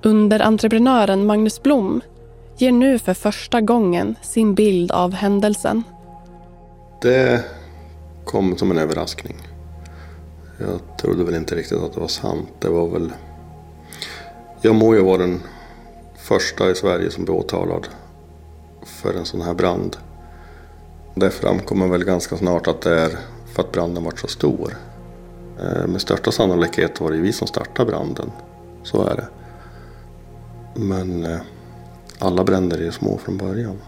Underentreprenören Magnus Blom ger nu för första gången sin bild av händelsen. Det kom som en överraskning. Jag trodde väl inte riktigt att det var sant. Det var väl... Jag må ju vara den första i Sverige som blev åtalad för en sån här brand. Det framkommer väl ganska snart att det är för att branden var så stor. Med största sannolikhet var det vi som startade branden. Så är det. Men alla bränder är ju små från början.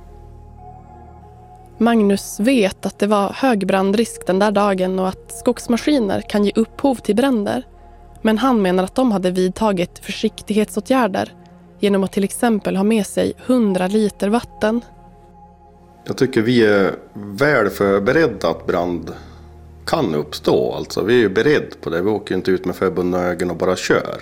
Magnus vet att det var hög brandrisk den där dagen och att skogsmaskiner kan ge upphov till bränder. Men han menar att de hade vidtagit försiktighetsåtgärder genom att till exempel ha med sig 100 liter vatten. Jag tycker vi är väl förberedda att brand kan uppstå. Alltså vi är ju beredda på det. Vi åker inte ut med förbundna ögon och bara kör.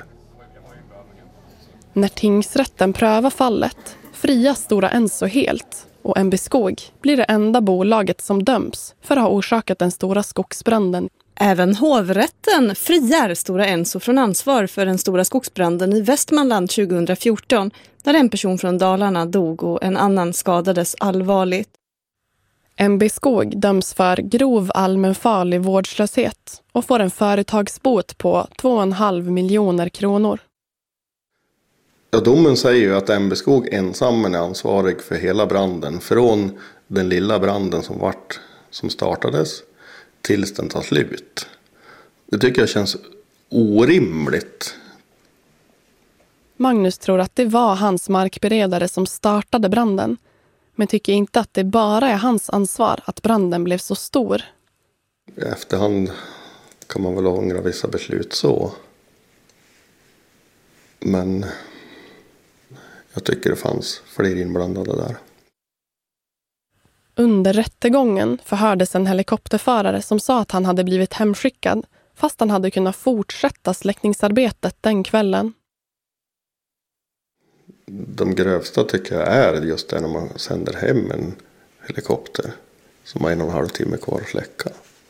När tingsrätten prövar fallet frias Stora Enso helt och MB Skog blir det enda bolaget som döms för att ha orsakat den stora skogsbranden. Även hovrätten friar Stora Enso från ansvar för den stora skogsbranden i Västmanland 2014 där en person från Dalarna dog och en annan skadades allvarligt. MB Skog döms för grov allmänfarlig vårdslöshet och får en företagsbot på 2,5 miljoner kronor. Ja, domen säger ju att MB Skog ensam är ansvarig för hela branden. Från den lilla branden som startades tills den tar slut. Det tycker jag känns orimligt. Magnus tror att det var hans markberedare som startade branden. Men tycker inte att det bara är hans ansvar att branden blev så stor. I efterhand kan man väl ångra vissa beslut så. Men jag tycker det fanns fler inblandade där. Under rättegången förhördes en helikopterförare som sa att han hade blivit hemskickad fast han hade kunnat fortsätta släckningsarbetet den kvällen. De grövsta tycker jag är just det när man sänder hem en helikopter som har 1,5 timme kvar att släcka.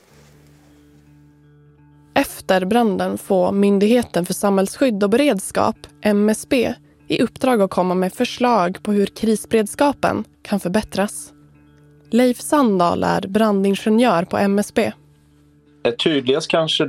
Efter branden får Myndigheten för samhällsskydd och beredskap, MSB, i uppdrag att komma med förslag på hur krisberedskapen kan förbättras. Leif Sandahl är brandingenjör på MSB. Tydligast kanske